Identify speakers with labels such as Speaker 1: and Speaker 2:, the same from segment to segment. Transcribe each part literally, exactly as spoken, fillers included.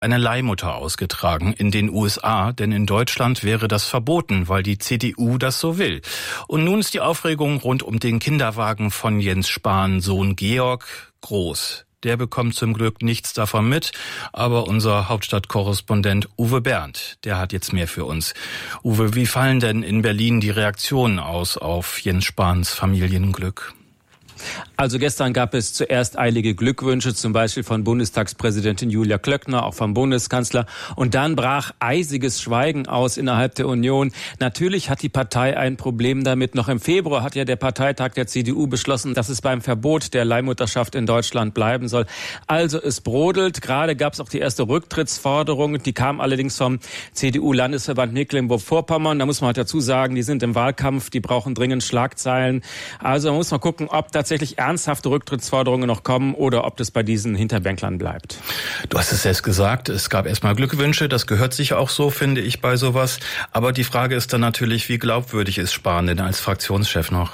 Speaker 1: eine Leihmutter ausgetragen in den U S A, denn in Deutschland wäre das verboten, weil die C D U das so will. Und nun ist die Aufregung rund um den Kinderwagen von Jens Spahn Sohn Georg groß. Der bekommt zum Glück nichts davon mit, aber unser Hauptstadtkorrespondent Uwe Bernd, der hat jetzt mehr für uns. Uwe, wie fallen denn in Berlin die Reaktionen aus auf Jens Spahns Familienglück?
Speaker 2: Also gestern gab es zuerst eilige Glückwünsche, zum Beispiel von Bundestagspräsidentin Julia Klöckner, auch vom Bundeskanzler. Und dann brach eisiges Schweigen aus innerhalb der Union. Natürlich hat die Partei ein Problem damit. Noch im Februar hat ja der Parteitag der C D U beschlossen, dass es beim Verbot der Leihmutterschaft in Deutschland bleiben soll. Also es brodelt. Gerade gab es auch die erste Rücktrittsforderung. Die kam allerdings vom C D U-Landesverband Mecklenburg-Vorpommern. Da muss man halt dazu sagen, die sind im Wahlkampf, die brauchen dringend Schlagzeilen. Also man muss mal gucken, ob tatsächlich ernsthafte Rücktrittsforderungen noch kommen oder ob das bei diesen Hinterbänklern bleibt.
Speaker 1: Du hast es selbst gesagt, es gab erstmal Glückwünsche, das gehört sich auch so, finde ich, bei sowas. Aber die Frage ist dann natürlich, wie glaubwürdig ist Spahn denn als Fraktionschef noch?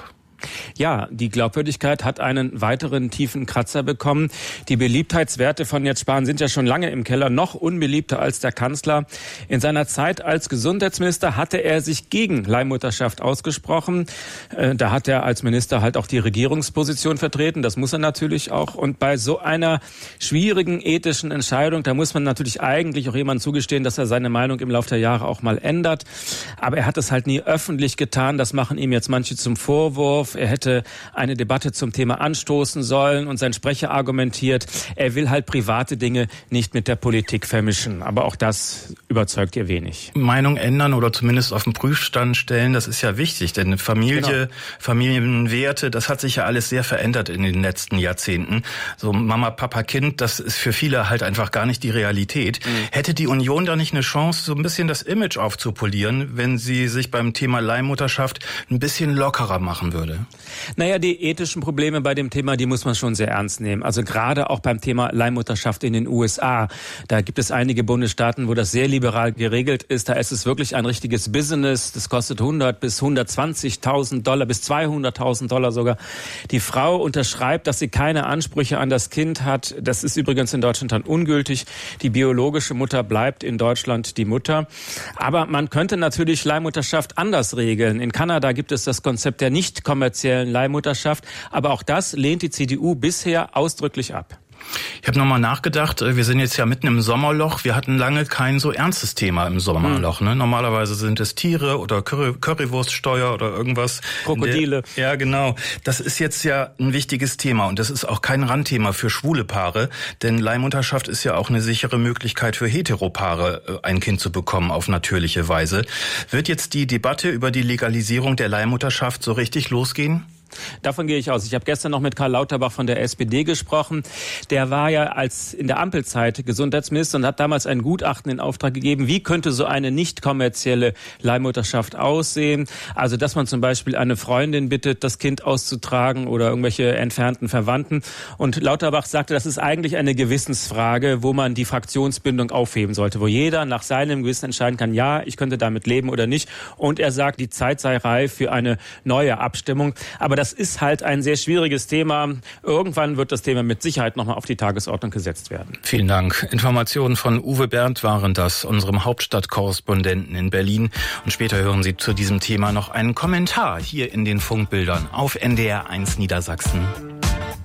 Speaker 2: Ja, die Glaubwürdigkeit hat einen weiteren tiefen Kratzer bekommen. Die Beliebtheitswerte von Jens Spahn sind ja schon lange im Keller, noch unbeliebter als der Kanzler. In seiner Zeit als Gesundheitsminister hatte er sich gegen Leihmutterschaft ausgesprochen. Da hat er als Minister halt auch die Regierungsposition vertreten. Das muss er natürlich auch. Und bei so einer schwierigen ethischen Entscheidung, da muss man natürlich eigentlich auch jemandem zugestehen, dass er seine Meinung im Laufe der Jahre auch mal ändert. Aber er hat es halt nie öffentlich getan. Das machen ihm jetzt manche zum Vorwurf. Er hätte eine Debatte zum Thema anstoßen sollen und sein Sprecher argumentiert, er will halt private Dinge nicht mit der Politik vermischen. Aber auch das überzeugt ihr wenig.
Speaker 1: Meinung ändern oder zumindest auf den Prüfstand stellen, das ist ja wichtig, denn Familie, genau. Familienwerte, das hat sich ja alles sehr verändert in den letzten Jahrzehnten. So Mama, Papa, Kind, das ist für viele halt einfach gar nicht die Realität. Mhm. Hätte die Union da nicht eine Chance, so ein bisschen das Image aufzupolieren, wenn sie sich beim Thema Leihmutterschaft ein bisschen lockerer machen würde?
Speaker 2: Naja, die ethischen Probleme bei dem Thema, die muss man schon sehr ernst nehmen. Also gerade auch beim Thema Leihmutterschaft in den U S A. Da gibt es einige Bundesstaaten, wo das sehr liberal geregelt ist. Da ist es wirklich ein richtiges Business. Das kostet hundert bis hundertzwanzigtausend Dollar, bis zweihunderttausend Dollar sogar. Die Frau unterschreibt, dass sie keine Ansprüche an das Kind hat. Das ist übrigens in Deutschland dann ungültig. Die biologische Mutter bleibt in Deutschland die Mutter. Aber man könnte natürlich Leihmutterschaft anders regeln. In Kanada gibt es das Konzept der nicht kommerziellen Leihmutterschaft. Aber auch das lehnt die C D U bisher ausdrücklich ab.
Speaker 1: Ich habe nochmal nachgedacht, wir sind jetzt ja mitten im Sommerloch. Wir hatten lange kein so ernstes Thema im Sommerloch. Ne? Normalerweise sind es Tiere oder Curry, Currywurststeuer oder irgendwas.
Speaker 2: Krokodile.
Speaker 1: Der, ja, genau. Das ist jetzt ja ein wichtiges Thema und das ist auch kein Randthema für schwule Paare, denn Leihmutterschaft ist ja auch eine sichere Möglichkeit für Heteropaare, ein Kind zu bekommen auf natürliche Weise. Wird jetzt die Debatte über die Legalisierung der Leihmutterschaft so richtig losgehen?
Speaker 2: Davon gehe ich aus. Ich habe gestern noch mit Karl Lauterbach von der S P D gesprochen. Der war ja als in der Ampelzeit Gesundheitsminister und hat damals ein Gutachten in Auftrag gegeben, wie könnte so eine nicht kommerzielle Leihmutterschaft aussehen. Also dass man zum Beispiel eine Freundin bittet, das Kind auszutragen oder irgendwelche entfernten Verwandten. Und Lauterbach sagte, das ist eigentlich eine Gewissensfrage, wo man die Fraktionsbindung aufheben sollte, wo jeder nach seinem Gewissen entscheiden kann, ja, ich könnte damit leben oder nicht. Und er sagt, die Zeit sei reif für eine neue Abstimmung. Aber das ist halt ein sehr schwieriges Thema. Irgendwann wird das Thema mit Sicherheit nochmal auf die Tagesordnung gesetzt werden.
Speaker 1: Vielen Dank. Informationen von Uwe Bernd waren das, unserem Hauptstadtkorrespondenten in Berlin. Und später hören Sie zu diesem Thema noch einen Kommentar hier in den Funkbildern auf N D R eins Niedersachsen.